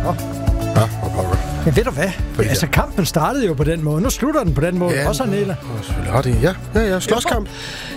Ja, hvor pokker. Men ved du hvad? Altså, kampen startede jo på den måde. Nu slutter den på den måde. Ja, også Nela. Ja, slåskamp.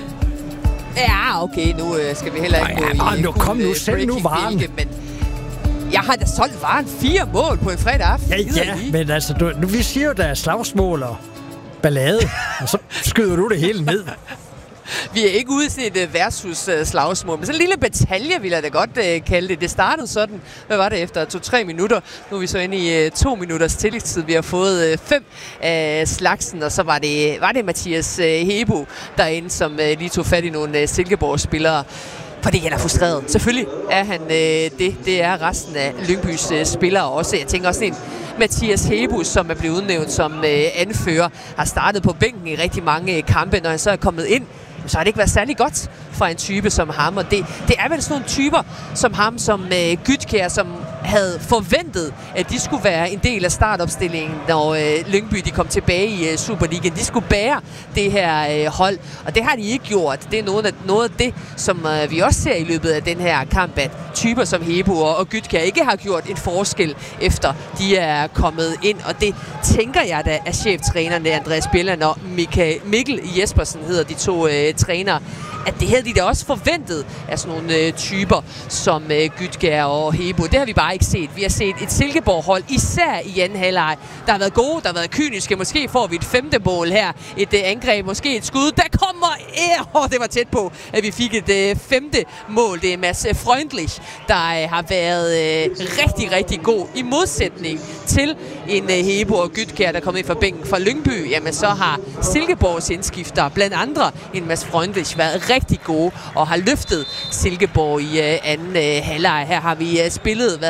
Ja, okay, nu skal vi heller ikke gå i... Nu kom nu, selv nu varen. Men jeg har da solgt varen 4 mål på en fredag aften. Ja, men altså, vi siger jo, der er slagsmål og ballade, og så skyder du det hele ned. Vi er ikke ude i sådan et versus-slagsmål, men så en lille batalje, vil jeg da godt kalde det. Det startede sådan, hvad var det, efter 2-3 minutter. Nu er vi så inde i 2 minutters tillægstid. Vi har fået 5 af slagsen, og så var det Mathias Hebo derinde, som lige tog fat i nogle Silkeborg-spillere. Fordi han er frustreret. Selvfølgelig er han det. Det er resten af Lyngbys spillere også. Jeg tænker også en Mathias Hebo, som er blevet udnævnt som anfører, har startet på bænken i rigtig mange kampe. Når han så er kommet ind, så har det ikke været særlig godt for en type som ham. Og det er vel sådan nogle typer som ham, som Gytkjær, som havde forventet, at de skulle være en del af startopstillingen, når Lyngby de kom tilbage i Superligaen. De skulle bære det her hold, og det har de ikke gjort. Det er noget af det, som vi også ser i løbet af den her kamp, at typer som Hebo og Gytkjær ikke har gjort en forskel, efter de er kommet ind. Og det tænker jeg da af cheftrænerne Andreas Bjelland og Mikkel Jespersen hedder de 2 trænere, at det havde de da også forventet af sådan nogle typer som Gytkjær og Hebo. Det har vi bare ikke set. Vi har set et Silkeborg-hold, især i anden halvleg, der har været gode, der har været kyniske. Måske får vi et 5. mål her. Et angreb, måske et skud. Der kommer... det var tæt på, at vi fik et 5. mål. Det er Mads Freundlich, der har været rigtig, rigtig god. I modsætning til en Hebo og Gytkjær, der kom ind fra bænken fra Lyngby, jamen så har Silkeborgs indskifter, blandt andre en Mads Freundlich, været rigtig gode og har løftet Silkeborg i anden halvleg. Her har vi spillet,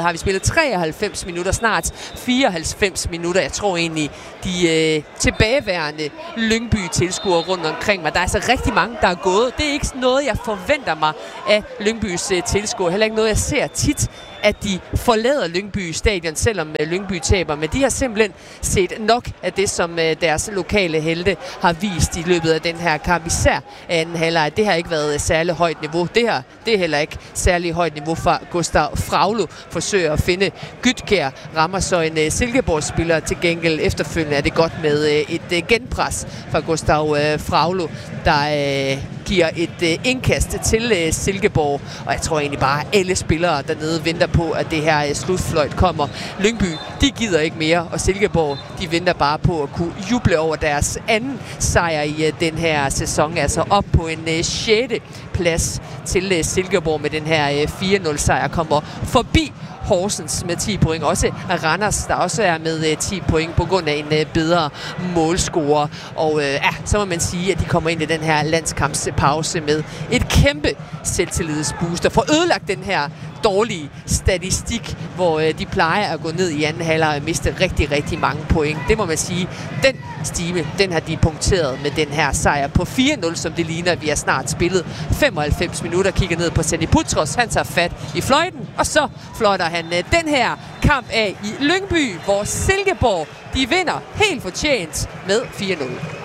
93 minutter, snart 94 minutter. Jeg tror egentlig, de tilbageværende Lyngby-tilskuere rundt omkring mig. Der er altså rigtig mange, der er gået. Det er ikke noget, jeg forventer mig af Lyngbys tilskuere. Heller ikke noget, jeg ser tit, at de forlader Lyngby stadion, selvom Lyngby taber. Men de har simpelthen set nok af det, som deres lokale helte har vist i løbet af den her kamp. Især anden halvleg. Det har ikke været særlig højt niveau. Det er heller ikke særlig højt niveau fra Gustav Fraulo. Forsøger at finde Gytkjær. Rammer så en Silkeborg-spiller. Til gengæld efterfølgende er det godt med et genpres fra Gustav Fraulo, der giver et indkast til Silkeborg. Og jeg tror egentlig bare, at alle spillere dernede venter på, at det her slutfløjt kommer. Lyngby, de gider ikke mere, og Silkeborg, de venter bare på at kunne juble over deres anden sejr i den her sæson. Altså op på en 6. plads til Silkeborg med den her 4-0 sejr, kommer forbi Horsens med 10 point. Også Randers, der også er med 10 point på grund af en bedre målscorer. Og så må man sige, at de kommer ind i den her landskampspause med et kæmpe selvtillidsbooster. For ødelagt den her dårlige statistik, hvor de plejer at gå ned i anden halvleg og miste rigtig, rigtig mange point. Det må man sige. Den stime, den har de punkteret med den her sejr på 4-0, som det ligner. Vi har snart spillet 95 minutter. Kigger ned på Sandy Putros. Han tager fat i fløjten, og så fløjter han den her kamp af i Lyngby, hvor Silkeborg, de vinder helt fortjent med 4-0.